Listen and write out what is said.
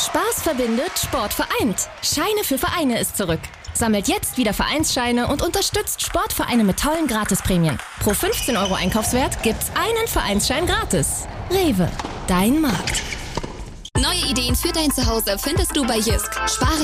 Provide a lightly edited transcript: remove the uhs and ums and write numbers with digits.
Spaß verbindet, Sport vereint. Scheine für Vereine ist zurück. Sammelt jetzt wieder Vereinsscheine und unterstützt Sportvereine mit tollen Gratisprämien. Pro 15 € Einkaufswert gibt's einen Vereinsschein gratis. Rewe, dein Markt. Neue Ideen für dein Zuhause findest du bei Jysk. Spare